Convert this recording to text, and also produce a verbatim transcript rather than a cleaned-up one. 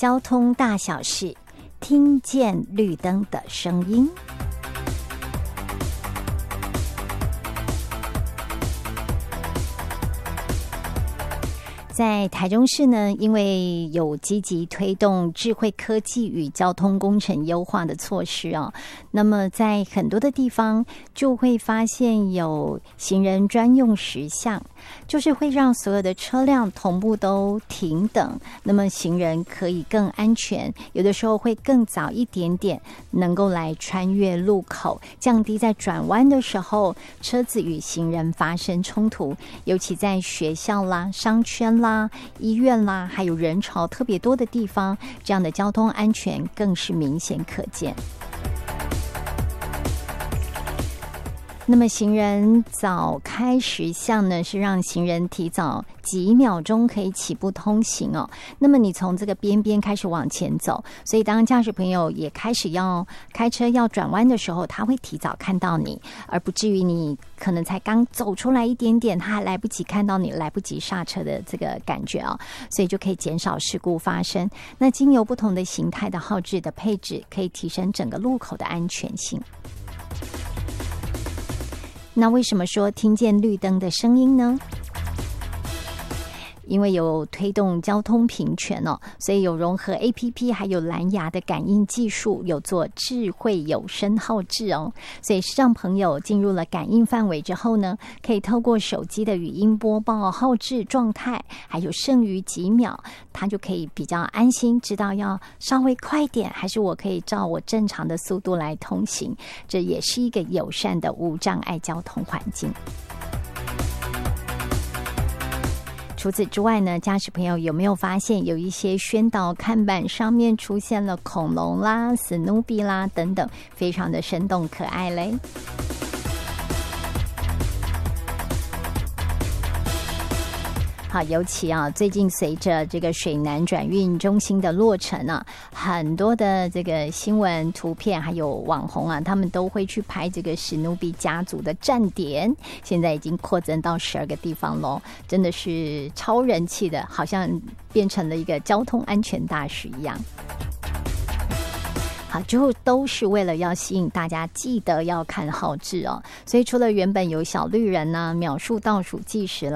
交通大小事，听见绿灯的声音。在台中市呢，因为有积极推动智慧科技与交通工程优化的措施啊，那么在很多的地方就会发现有行人专用石像，就是会让所有的车辆同步都停等，那么行人可以更安全，有的时候会更早一点点能够来穿越路口，降低在转弯的时候车子与行人发生冲突，尤其在学校啦、商圈啦、医院啦，还有人潮特别多的地方，这样的交通安全更是明显可见。那么行人早开石像呢，是让行人提早几秒钟可以起步通行哦。那么你从这个边边开始往前走，所以当驾驶朋友也开始要开车要转弯的时候，他会提早看到你，而不至于你可能才刚走出来一点点，他还来不及看到你，来不及刹车的这个感觉哦，所以就可以减少事故发生。那经由不同的形态的号志的配置，可以提升整个路口的安全性。那为什么说听见绿灯的声音呢？因为有推动交通平权哦，所以有融合 A P P 还有蓝牙的感应技术，有做智慧有声号志哦。所以视障朋友进入了感应范围之后呢，可以透过手机的语音播报号志状态，还有剩余几秒，他就可以比较安心，知道要稍微快点，还是我可以照我正常的速度来通行。这也是一个友善的无障碍交通环境。除此之外呢，驾驶朋友有没有发现有一些宣导看板上面出现了恐龙啦、史努比啦等等，非常的生动可爱嘞。好，尤其啊，最近随着这个水南转运中心的落成啊，很多的这个新闻图片还有网红啊，他们都会去拍这个史努比家族的站点，现在已经扩增到十二个地方咯，真的是超人气的，好像变成了一个交通安全大使一样。好，之后都是为了要吸引大家记得要看号志哦，所以除了原本有小绿人啊、秒数倒数计时啦。